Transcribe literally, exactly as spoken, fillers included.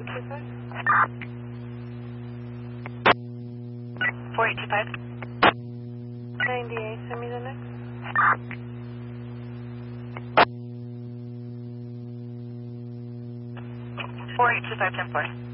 eight two five. four eight two five. ninety-eight, send me the next. four eight two five ten four.